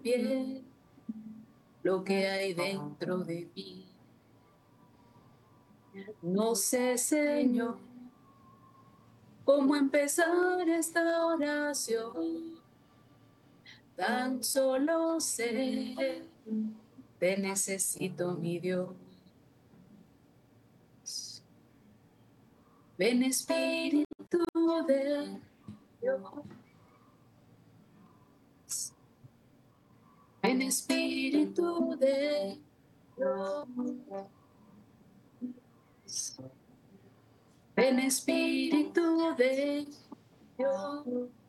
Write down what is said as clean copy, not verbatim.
bien lo que hay dentro de mí. No sé, Señor, cómo empezar esta oración. Tan solo sé, te necesito, mi Dios. Ven, Espíritu de Dios. Ven, Espíritu de Dios. Ven, Espíritu de Dios.